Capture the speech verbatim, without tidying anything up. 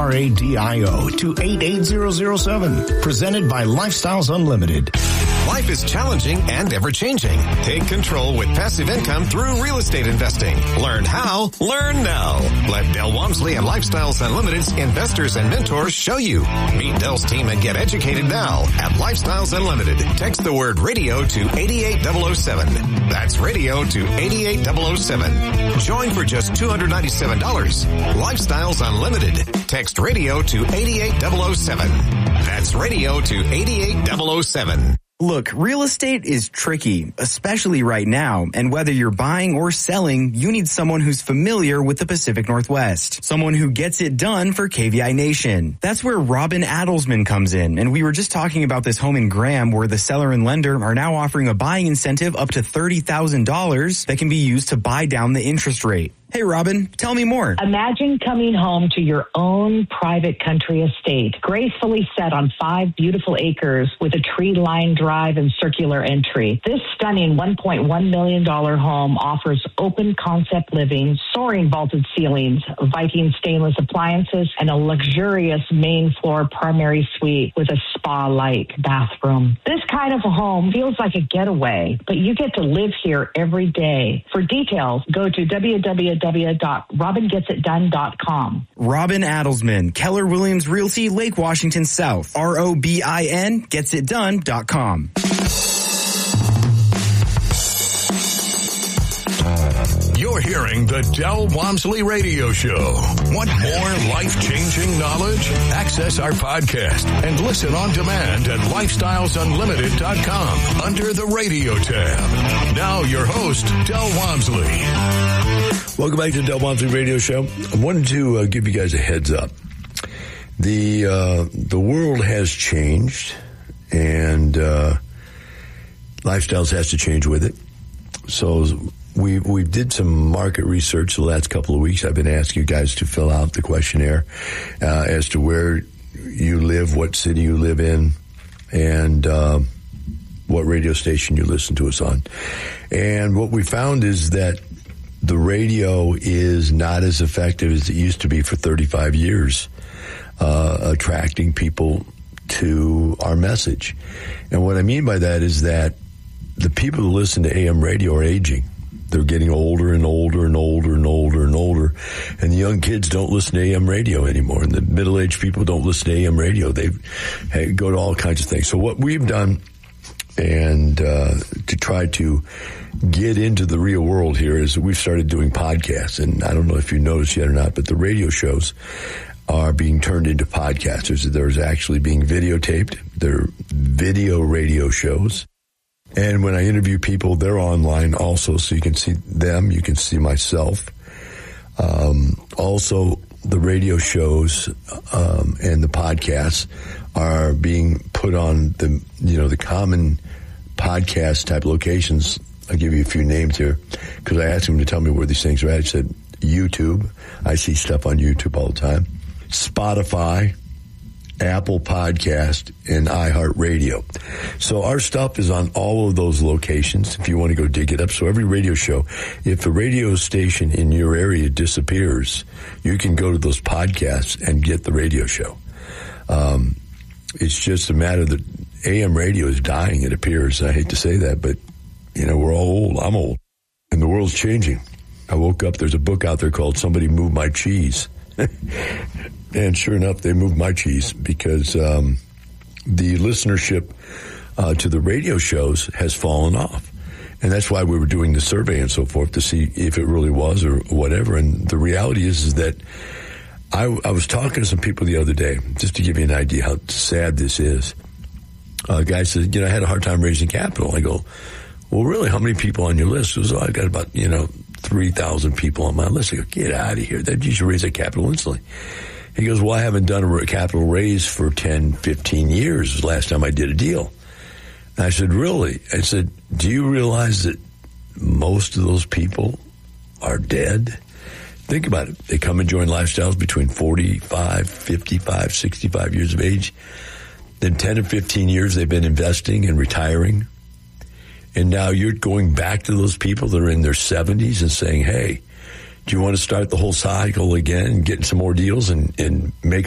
R A D I O, to eight eight zero zero seven. Presented by Lifestyles Unlimited. Life is challenging and ever-changing. Take control with passive income through real estate investing. Learn how, learn now. Let Del Walmsley and Lifestyles Unlimited's investors and mentors show you. Meet Del's team and get educated now at Lifestyles Unlimited. Text the word radio to eight eight zero zero seven. That's radio to eight eight zero zero seven. Join for just two hundred ninety-seven dollars. Lifestyles Unlimited. Text radio to eight eight zero zero seven. That's radio to eight eight zero zero seven. Look, real estate is tricky, especially right now, and whether you're buying or selling, you need someone who's familiar with the Pacific Northwest. Someone who gets it done for K V I Nation. That's where Robin Adelsman comes in, and we were just talking about this home in Graham where the seller and lender are now offering a buying incentive up to thirty thousand dollars that can be used to buy down the interest rate. Hey, Robin, tell me more. Imagine coming home to your own private country estate, gracefully set on five beautiful acres with a tree-lined drive and circular entry. This stunning one point one million dollars home offers open concept living, soaring vaulted ceilings, Viking stainless appliances, and a luxurious main floor primary suite with a spa-like bathroom. This kind of a home feels like a getaway, but you get to live here every day. For details, go to w w w dot robin gets it done dot com. Robin Adelsman, Keller Williams Realty, Lake Washington South. R O B I N gets it done dot com. You're hearing the Del Walmsley Radio Show. Want more life-changing knowledge? Access our podcast and listen on demand at lifestyles unlimited dot com under the radio tab. Now your host, Del Walmsley. Welcome back to the Del Walmsley Radio Show. I wanted to uh, give you guys a heads up. The uh, the world has changed, and uh, Lifestyles has to change with it. So we we did some market research the last couple of weeks. I've been asking you guys to fill out the questionnaire uh, as to where you live, what city you live in, and uh, what radio station you listen to us on. And what we found is that the radio is not as effective as it used to be for thirty-five years, uh, attracting people to our message. And what I mean by that is that the people who listen to A M radio are aging. They're getting older and older and older and older and older. And the young kids don't listen to A M radio anymore. And the middle-aged people don't listen to A M radio. They hey, go to all kinds of things. So what we've done, and uh, to try to get into the real world here, is we've started doing podcasts. And I don't know if you noticed yet or not, but the radio shows are being turned into podcasts. There's, there's actually being videotaped. They're video radio shows. And when I interview people, they're online also, so you can see them, you can see myself. Um, also, the radio shows um, and the podcasts are being put on the, you know, the common podcast type locations. I'll give you a few names here because I asked him to tell me where these things are at. He said YouTube. I see stuff on YouTube all the time. Spotify, Apple Podcast, and iHeartRadio. So our stuff is on all of those locations if you want to go dig it up. So every radio show, if a radio station in your area disappears, you can go to those podcasts and get the radio show. Um, it's just a matter that A M radio is dying, it appears. I hate to say that, but, you know, we're all old. I'm old. And the world's changing. I woke up, there's a book out there called Somebody Move My Cheese. And sure enough, they moved my cheese because um, the listenership uh, to the radio shows has fallen off. And that's why we were doing the survey and so forth to see if it really was or whatever. And the reality is, is that I, I was talking to some people the other day, just to give you an idea how sad this is. A guy said, you know, I had a hard time raising capital. I go, well, really, how many people on your list? He goes, oh, I got about, you know, three thousand people on my list. I go, get out of here. That you should raise that capital instantly. He goes, well, I haven't done a capital raise for ten, fifteen years. It was the last time I did a deal. And I said, really? I said, do you realize that most of those people are dead? Think about it. They come and join Lifestyles between forty-five, fifty-five, sixty-five years of age. Then ten or fifteen years they've been investing and retiring. And now you're going back to those people that are in their seventies and saying, hey, do you want to start the whole cycle again and get some more deals and, and make